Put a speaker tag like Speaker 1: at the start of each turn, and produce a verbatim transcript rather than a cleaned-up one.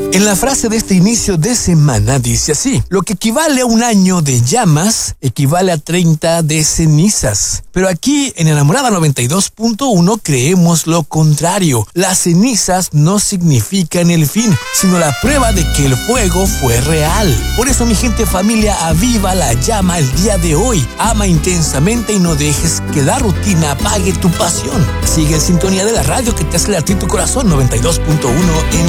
Speaker 1: En la frase de este inicio de semana dice así: lo que equivale a un año de llamas equivale a treinta de cenizas. Pero aquí en Enamorada noventa y dos punto uno creemos lo contrario. Las cenizas no significan el fin, sino la prueba de que el fuego fue real. Por eso, mi gente, familia, aviva la llama el día de hoy. Ama intensamente y no dejes que la rutina apague tu pasión. Sigue en sintonía de la radio que te hace latir tu corazón. Noventa y dos punto uno en